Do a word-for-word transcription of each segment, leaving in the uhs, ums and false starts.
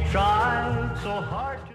tried so hard to...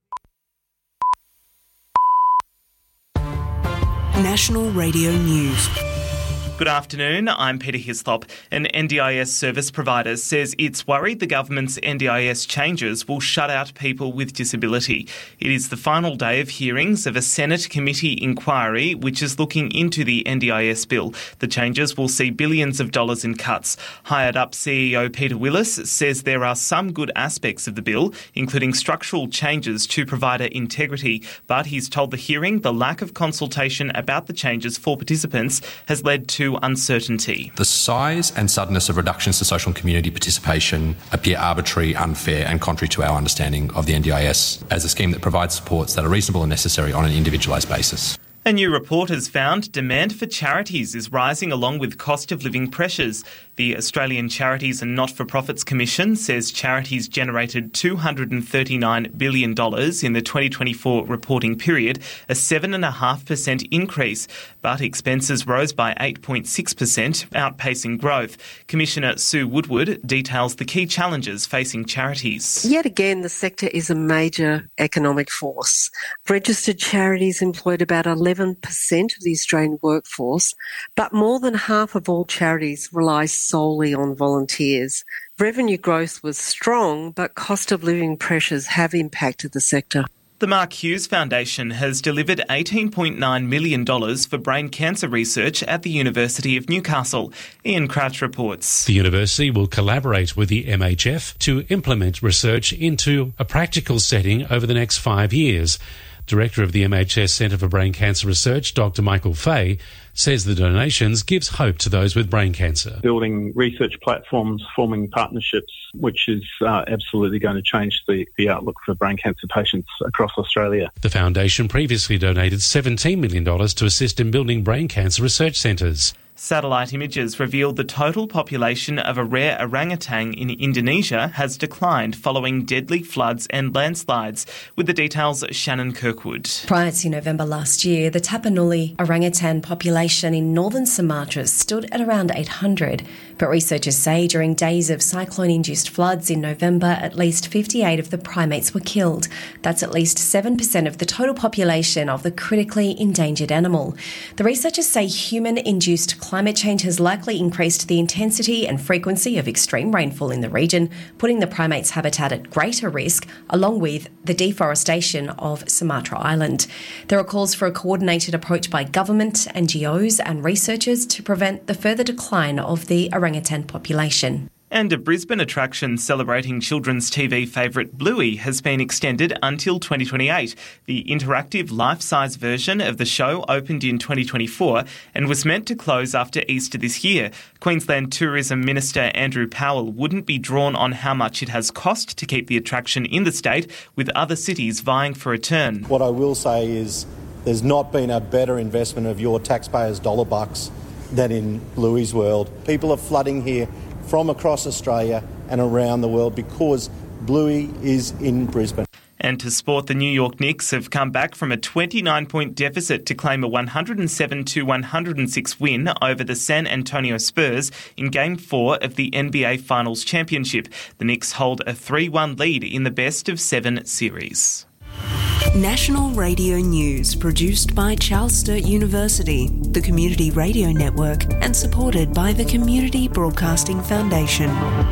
National Radio News. Good afternoon, I'm Peter Hislop. An N D I S service provider says it's worried the government's N D I S changes will shut out people with disability. It is the final day of hearings of a Senate committee inquiry which is looking into the N D I S bill. The changes will see billions of dollars in cuts. Hired up C E O Peter Willis says there are some good aspects of the bill, including structural changes to provider integrity, but he's told the hearing the lack of consultation about the changes for participants has led to uncertainty. The size and suddenness of reductions to social and community participation appear arbitrary, unfair and contrary to our understanding of the N D I S as a scheme that provides supports that are reasonable and necessary on an individualised basis. A new report has found demand for charities is rising along with cost of living pressures. The Australian Charities and Not-for-Profits Commission says charities generated two hundred thirty-nine billion dollars in the twenty twenty-four reporting period, a seven point five percent increase, but expenses rose by eight point six percent, outpacing growth. Commissioner Sue Woodward details the key challenges facing charities. Yet again, the sector is a major economic force. Registered charities employed about eleven percent of the Australian workforce, but more than half of all charities rely solely on volunteers. Revenue growth was strong, but cost of living pressures have impacted the sector. The Mark Hughes Foundation has delivered eighteen point nine million dollars for brain cancer research at the University of Newcastle. Ian Crouch reports. The university will collaborate with the M H F to implement research into a practical setting over the next five years. Director of the M H S Centre for Brain Cancer Research, Doctor Michael Fay, says the donations gives hope to those with brain cancer. Building research platforms, forming partnerships, which is uh, absolutely going to change the, the outlook for brain cancer patients across Australia. The foundation previously donated seventeen million dollars to assist in building brain cancer research centres. Satellite images revealed the total population of a rare orangutan in Indonesia has declined following deadly floods and landslides. With the details, Shannon Kirkwood. Prior to November last year, the Tapanuli orangutan population in northern Sumatra stood at around eight hundred. But researchers say during days of cyclone-induced floods in November, at least fifty-eight of the primates were killed. That's at least seven percent of the total population of the critically endangered animal. The researchers say human-induced climate change has likely increased the intensity and frequency of extreme rainfall in the region, putting the primate's habitat at greater risk, along with the deforestation of Sumatra Island. There are calls for a coordinated approach by government, N G Os and researchers to prevent the further decline of the orangutan population. And a Brisbane attraction celebrating children's T V favourite Bluey has been extended until twenty twenty-eight. The interactive life-size version of the show opened in twenty twenty-four and was meant to close after Easter this year. Queensland Tourism Minister Andrew Powell wouldn't be drawn on how much it has cost to keep the attraction in the state, with other cities vying for a turn. What I will say is there's not been a better investment of your taxpayers' dollar bucks than in Bluey's World. People are flooding here from across Australia and around the world because Bluey is in Brisbane. And to sport, the New York Knicks have come back from a twenty-nine point deficit to claim a one hundred seven to one hundred six win over the San Antonio Spurs in Game four of the N B A Finals Championship. The Knicks hold a three one lead in the best of seven series. National Radio News, produced by Charles Sturt University, the Community Radio Network, and supported by the Community Broadcasting Foundation.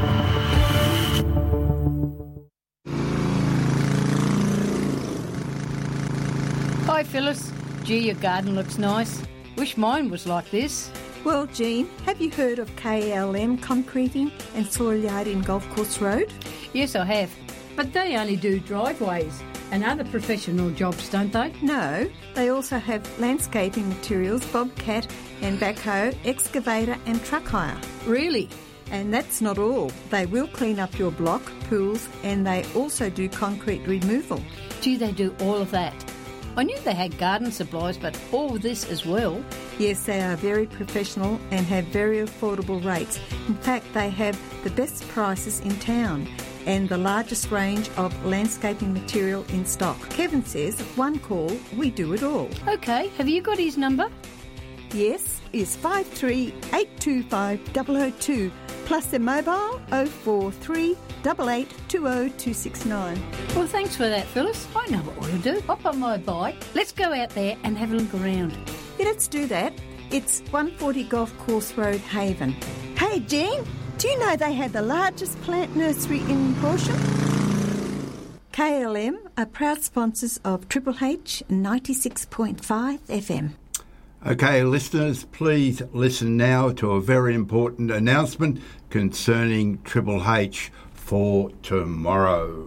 Hi Phyllis. Gee, your garden looks nice. Wish mine was like this. Well, Jean, have you heard of K L M Concreting and Soil Yard in Golf Course Road? Yes, I have. But they only do driveways and other professional jobs, don't they? No, they also have landscaping materials, bobcat and backhoe, excavator and truck hire. Really? And that's not all. They will clean up your block, pools, and they also do concrete removal. Gee, they do all of that. I knew they had garden supplies, but all this as well. Yes, they are very professional and have very affordable rates. In fact, they have the best prices in town and the largest range of landscaping material in stock. Kevin says, one call, we do it all. OK, have you got his number? Yes, it's five three eight two five zero zero two, plus their mobile oh four three eight eight two oh two six nine. Well, thanks for that, Phyllis. I know what we'll do. Hop on my bike. Let's go out there and have a look around. Yeah, let's do that. It's one forty Golf Course Road, Haven. Hey, Jean, do you know they have the largest plant nursery in Horsham? K L M are proud sponsors of Triple H ninety-six point five F M. Okay, listeners, please listen now to a very important announcement concerning Triple H for tomorrow.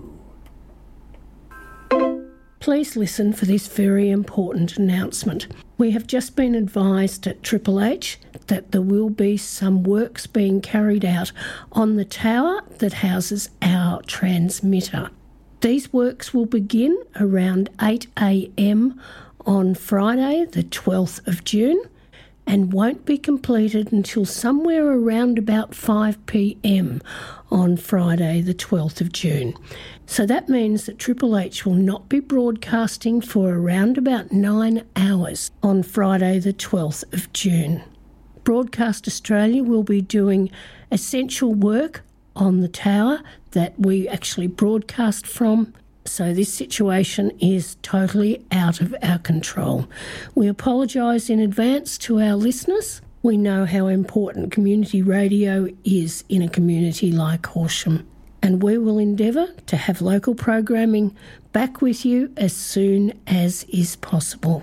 Please listen for this very important announcement. We have just been advised at Triple H that there will be some works being carried out on the tower that houses our transmitter. These works will begin around eight a m on Friday the twelfth of June and won't be completed until somewhere around about five p m on Friday the twelfth of June. So that means that Triple H will not be broadcasting for around about nine hours on Friday the twelfth of June. Broadcast Australia will be doing essential work on the tower that we actually broadcast from. So this situation is totally out of our control. We apologise in advance to our listeners. We know how important community radio is in a community like Horsham, and we will endeavour to have local programming back with you as soon as is possible.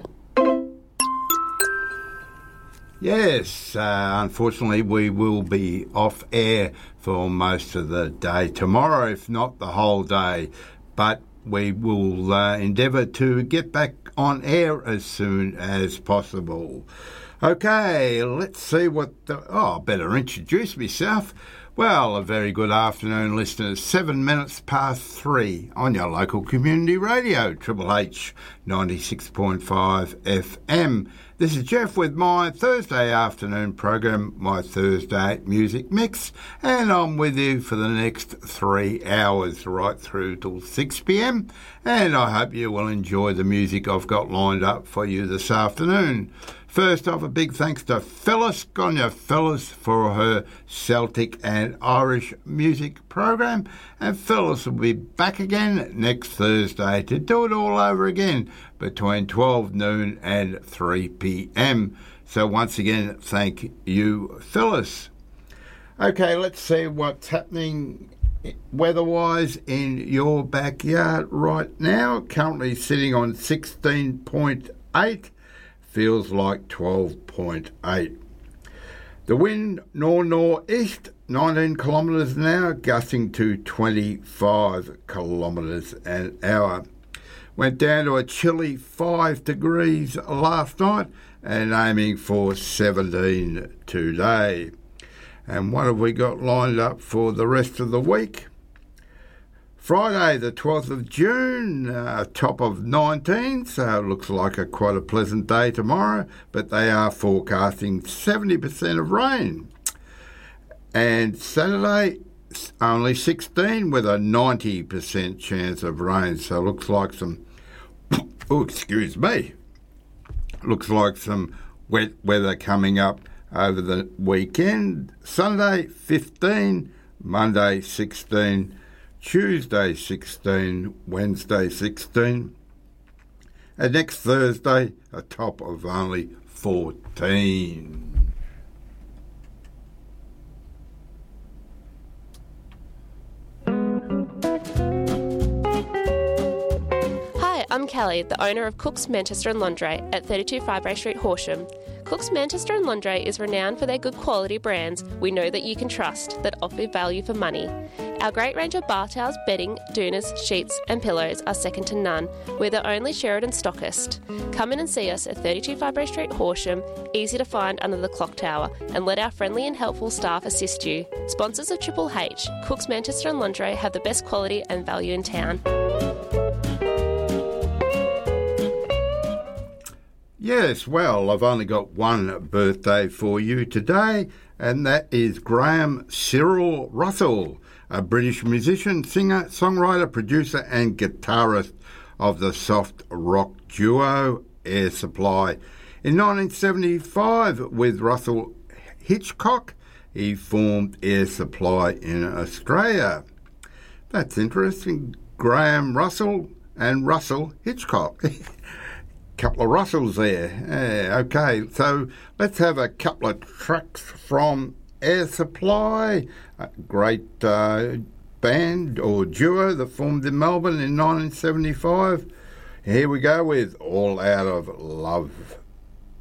Yes, uh, unfortunately we will be off air for most of the day tomorrow, if not the whole day, but we will uh, endeavour to get back on air as soon as possible. Okay, let's see what the... Oh, I better introduce myself. Well, a very good afternoon, listeners. Seven minutes past three on your local community radio, Triple H ninety-six point five F M. This is Jeff with my Thursday afternoon program, my Thursday Music Mix, and I'm with you for the next three hours, right through till six p m, and I hope you will enjoy the music I've got lined up for you this afternoon. First off, a big thanks to Phyllis, Gonya Phyllis, for her Celtic and Irish music program. And Phyllis will be back again next Thursday to do it all over again between twelve noon and three p m. So once again, thank you, Phyllis. Okay, let's see what's happening weather-wise in your backyard right now. Currently sitting on sixteen point eight. Feels like twelve point eight. The wind nor-northeast, nineteen kilometres an hour, gusting to twenty-five kilometres an hour. Went down to a chilly five degrees last night and aiming for seventeen today. And what have we got lined up for the rest of the week? Friday the twelfth of June, uh, top of nineteen, so it looks like a quite a pleasant day tomorrow, but they are forecasting seventy percent of rain. And Saturday, only sixteen with a ninety percent chance of rain, so it looks like some, oh, excuse me, looks like some wet weather coming up over the weekend. Sunday, fifteen, Monday, sixteen, Tuesday sixteen, Wednesday sixteen, and next Thursday a top of only fourteen. Hi, I'm Kelly, the owner of Cook's Manchester and Lingerie at thirty-two Firebrae Street, Horsham. Cook's Manchester and Lingerie is renowned for their good quality brands we know that you can trust that offer value for money. Our great range of bar towels, bedding, doonas, sheets and pillows are second to none. We're the only Sheridan stockist. Come in and see us at thirty-two Firebrae Street, Horsham, easy to find under the clock tower, and let our friendly and helpful staff assist you. Sponsors of Triple H, Cook's Manchester and Lingerie have the best quality and value in town. Yes, well, I've only got one birthday for you today, and that is Graham Cyril Russell, a British musician, singer, songwriter, producer and guitarist of the soft rock duo Air Supply. In nineteen seventy-five, with Russell Hitchcock, he formed Air Supply in Australia. That's interesting. Graham Russell and Russell Hitchcock. Couple of Russells there. Yeah, okay, so let's have a couple of tracks from Air Supply, a great uh, band or duo that formed in Melbourne in nineteen seventy-five. Here we go with All Out of Love.